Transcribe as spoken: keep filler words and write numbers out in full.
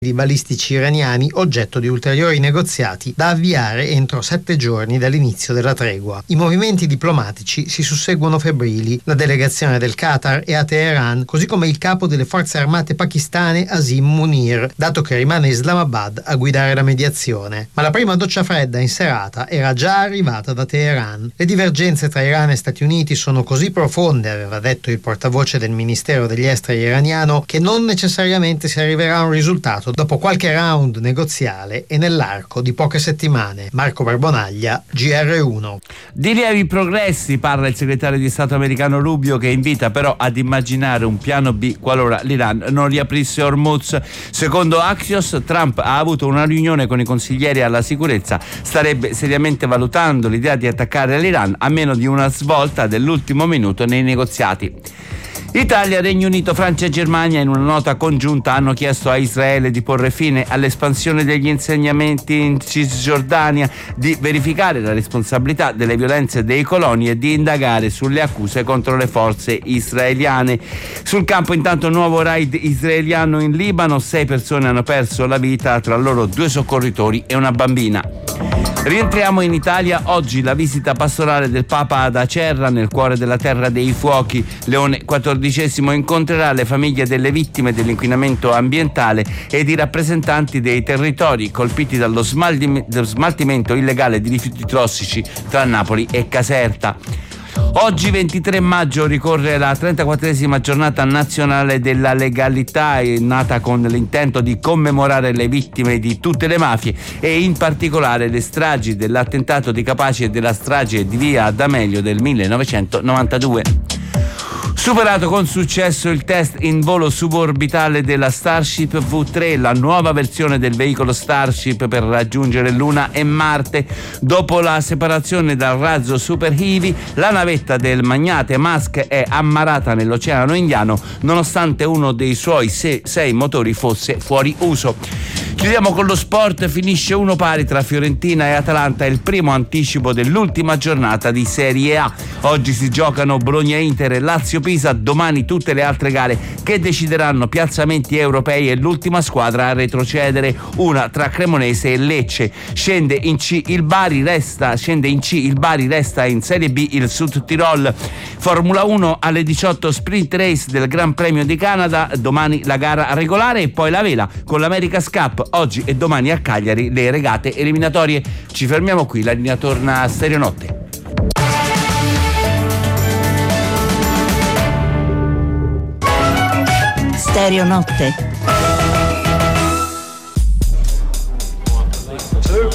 di balistici iraniani oggetto di ulteriori negoziati da avviare entro sette giorni dall'inizio della tregua. I movimenti diplomatici si susseguono febbrili. La delegazione del Qatar è a Teheran, così come il capo delle forze armate pakistane Asim Munir, dato che rimane Islamabad a guidare la mediazione. Ma la prima doccia fredda in serata era già arrivata da Teheran. Le divergenze tra Iran e Stati Uniti sono così profonde, aveva detto il portavoce del Ministero degli Esteri iraniano, che non necessariamente si arriverà a un risultato dopo qualche round negoziale e nell'arco di poche settimane. Marco Barbonaglia, G R uno. Di lievi progressi parla il segretario di Stato americano Rubio, che invita però ad immaginare un piano B qualora l'Iran non riaprisse Hormuz. Secondo Axios, Trump ha avuto una riunione con i consiglieri alla sicurezza, starebbe seriamente valutando l'idea di attaccare l'Iran a meno di una svolta dell'ultimo minuto nei negoziati. Italia, Regno Unito, Francia e Germania in una nota congiunta hanno chiesto a Israele di porre fine all'espansione degli insegnamenti in Cisgiordania, di verificare la responsabilità delle violenze dei coloni e di indagare sulle accuse contro le forze israeliane. Sul campo intanto nuovo raid israeliano in Libano, sei persone hanno perso la vita, tra loro due soccorritori e una bambina. Rientriamo in Italia, oggi la visita pastorale del Papa ad Acerra, nel cuore della terra dei fuochi. Leone quattordicesimo incontrerà le famiglie delle vittime dell'inquinamento ambientale ed i rappresentanti dei territori colpiti dallo smaltimento illegale di rifiuti tossici tra Napoli e Caserta. Oggi ventitré maggio ricorre la trentaquattresima giornata nazionale della legalità, è nata con l'intento di commemorare le vittime di tutte le mafie e in particolare le stragi dell'attentato di Capaci e della strage di via D'Amelio del millenovecentonovantadue. Superato con successo il test in volo suborbitale della Starship V tre, la nuova versione del veicolo Starship per raggiungere Luna e Marte. Dopo la separazione dal razzo Super Heavy, la navetta del magnate Musk è ammarrata nell'Oceano Indiano nonostante uno dei suoi sei, sei motori fosse fuori uso. Chiudiamo con lo sport, finisce uno pari tra Fiorentina e Atalanta, il primo anticipo dell'ultima giornata di Serie A. Oggi si giocano Bologna-Inter e Lazio-Pisa, domani tutte le altre gare che decideranno piazzamenti europei e l'ultima squadra a retrocedere, una tra Cremonese e Lecce. Scende in C il Bari, resta scende in C il Bari, resta in Serie B il Sud Tirol. Formula uno alle diciotto, sprint race del Gran Premio di Canada, domani la gara regolare e poi la vela con l'America's Cup. Oggi e domani a Cagliari le regate eliminatorie. Ci fermiamo qui, la linea torna a Stereo Notte. Stereo Notte.